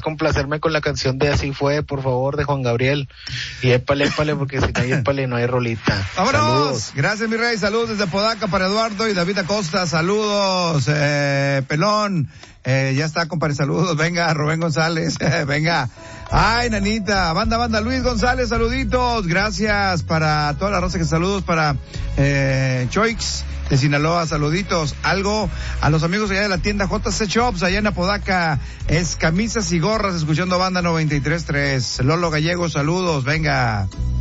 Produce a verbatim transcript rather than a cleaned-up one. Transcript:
complacerme con la canción de Así Fue, por favor, de Juan Gabriel. Y épale, épale, porque si no hay épale no hay rolita. ¡Vámonos! Saludos. Gracias, mi rey. Saludos desde Podaca para Eduardo y David Acosta. Saludos, eh, Pelón. Eh, ya está, compadre, saludos. Venga, Rubén González. Venga. Ay, nanita. Banda, banda. Luis González, saluditos. Gracias para toda la raza que saludos para, eh, Choix de Sinaloa, saluditos. Algo a los amigos allá de la tienda J C Shops, allá en Apodaca, es camisas y gorras, escuchando Banda noventa y tres punto tres. Lolo Gallego, saludos, venga.